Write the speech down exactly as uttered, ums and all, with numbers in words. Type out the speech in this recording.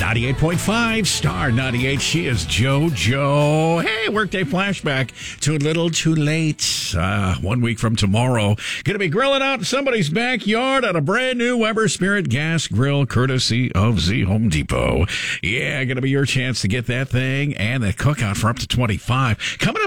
ninety-eight point five, Star ninety-eight. She is JoJo. Hey, workday flashback. Too little, too late. Uh, one week from tomorrow. Going to be grilling out in somebody's backyard on a brand new Weber Spirit gas grill, courtesy of Z Home Depot. Yeah, going to be your chance to get that thing and the cookout for up to twenty-five. Coming up.